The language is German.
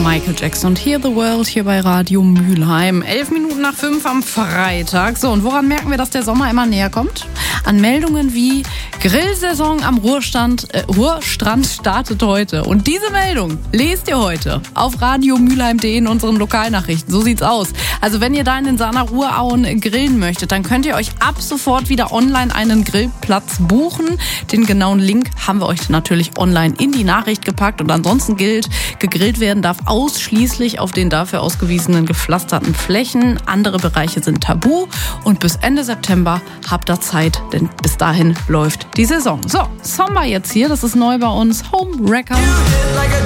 Michael Jackson und Hear the World hier bei Radio Mülheim. 5:11 am Freitag. So, und woran merken wir, dass der Sommer immer näher kommt? An Meldungen wie Grillsaison am Ruhrstrand startet heute. Und diese Meldung lest ihr heute auf radiomülheim.de in unseren Lokalnachrichten. So sieht's aus. Also wenn ihr da in den Saaner Ruhrauen grillen möchtet, dann könnt ihr euch ab sofort wieder online einen Grillplatz buchen. Den genauen Link haben wir euch natürlich online in die Nachricht gepackt. Und ansonsten gilt, gegrillt werden darf ausschließlich auf den dafür ausgewiesenen gepflasterten Flächen. Andere Bereiche sind tabu. Und bis Ende September habt ihr Zeit, denn bis dahin läuft die Saison. So, Sommer jetzt hier, das ist neu bei uns. Home Record.